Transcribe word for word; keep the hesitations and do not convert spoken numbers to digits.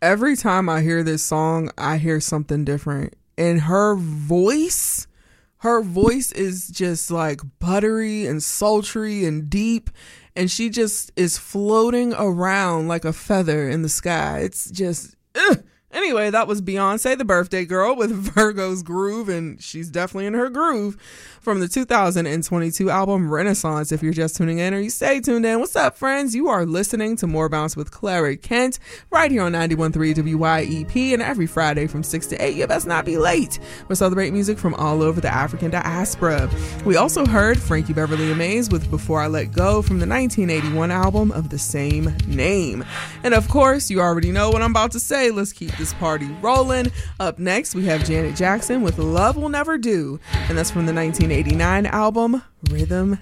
Every time I hear this song, I hear something different. And her voice, her voice is just like buttery and sultry and deep. And she just is floating around like a feather in the sky. It's just, ugh. Anyway, that was Beyonce, the birthday girl, with Virgo's Groove, and she's definitely in her groove, from the two thousand twenty-two album Renaissance. If you're just tuning in or you stay tuned in, what's up, friends? You are listening to More Bounce with Clara Kent right here on ninety-one point three W Y E P, and every Friday from six to eight, you best not be late. We celebrate music from all over the African diaspora. We also heard Frankie Beverly and Mays with Before I Let Go from the nineteen eighty-one album of the same name. And of course, you already know what I'm about to say. Let's keep this party rolling. Up next, we have Janet Jackson with Love Will Never Do, and that's from the nineteen eighty-nine album Rhythm